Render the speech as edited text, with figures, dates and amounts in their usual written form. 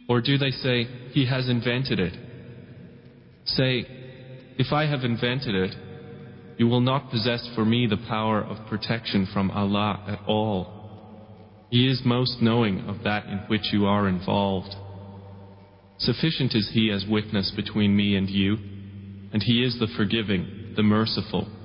Or do they say, He has invented it? Say, if I have invented it, you will not possess for me the power of protection from Allah at all. He is most knowing of that in which you are involved. Sufficient is He as witness between me and you, and He is the forgiving, the merciful.